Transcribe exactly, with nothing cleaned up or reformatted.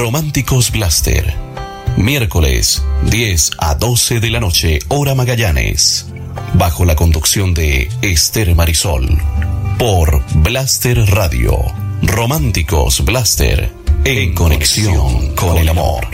Románticos Blaster. Miércoles, diez a doce de la noche, hora Magallanes. Bajo la conducción de Esther Marisol. Por Blaster Radio. Románticos Blaster. En conexión con el amor.